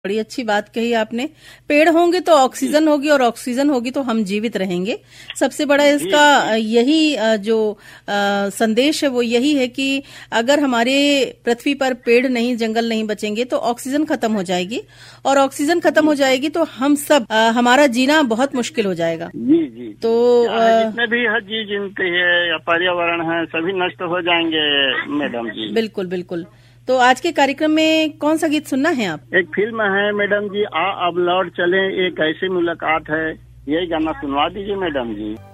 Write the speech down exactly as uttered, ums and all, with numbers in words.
बड़ी अच्छी बात कही आपने। पेड़ होंगे तो ऑक्सीजन होगी और ऑक्सीजन होगी तो हम जीवित रहेंगे। सबसे बड़ा इसका यही जो संदेश है वो यही है कि अगर हमारे पृथ्वी पर पेड़ नहीं, जंगल नहीं बचेंगे तो ऑक्सीजन खत्म हो जाएगी और ऑक्सीजन खत्म हो जाएगी तो हम सब हमारा जीना बहुत मुश्किल हो जाएगा। जी जी। तो जितने भी हर चीज जिनके है या पर्यावरण है सभी नष्ट हो जाएंगे मैडम जी। बिल्कुल बिल्कुल। तो आज के कार्यक्रम में कौन सा गीत सुनना है आप? एक फिल्म है मैडम जी, आ अब लौट चले, एक ऐसी मुलाकात है, यही गाना सुनवा दीजिए मैडम जी।